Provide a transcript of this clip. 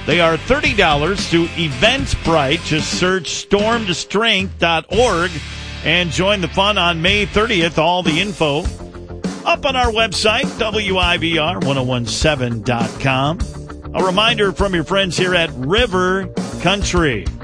They are $30 through Eventbrite. Just search stormtostrength.org and join the fun on May 30th. All the info up on our website, WIVR1017.com. A reminder from your friends here at River Country.